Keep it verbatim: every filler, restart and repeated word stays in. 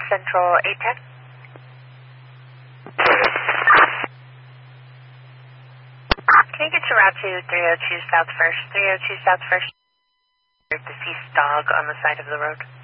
Central eight ten. Can you get your route to three oh two South First? three oh two South First. Deceased dog on the side of the road.